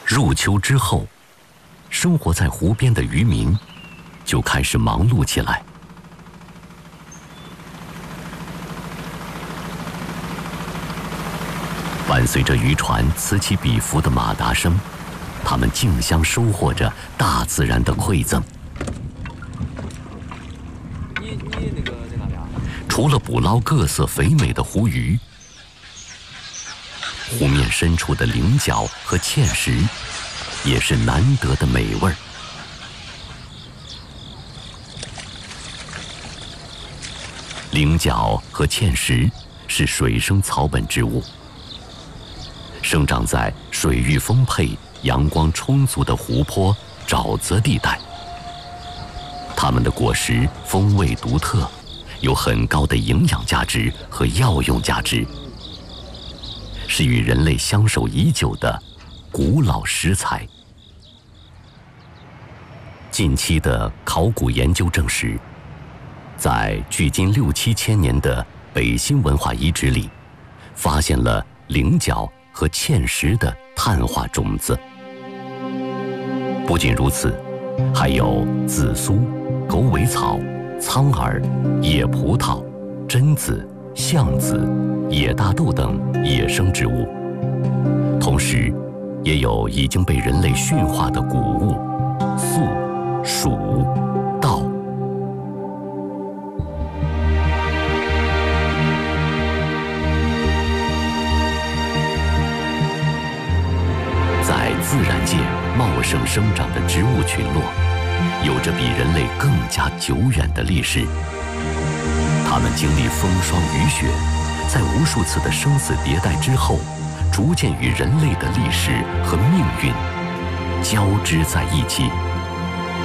入秋之后，生活在湖边的渔民就开始忙碌起来。伴随着渔船此起彼伏的马达声，他们竞相收获着大自然的馈赠。除了捕捞各色肥美的湖鱼，湖面深处的菱角和芡实也是难得的美味儿。菱角和芡实是水生草本植物，生长在水域丰沛、阳光充足的湖泊、沼泽地带。它们的果实风味独特，有很高的营养价值和药用价值，是与人类相守已久的古老食材。近期的考古研究证实，在距今6、7千年的北新文化遗址里，发现了菱角和芡实的碳化种子。不仅如此，还有紫苏、狗尾草、苍耳、野葡萄、榛子、橡子、野大豆等野生植物，同时也有已经被人类驯化的谷物粟、黍、稻。在自然界茂盛生长的植物群落，有着比人类更加久远的历史。它们经历风霜雨雪，在无数次的生死迭代之后，逐渐与人类的历史和命运交织在一起。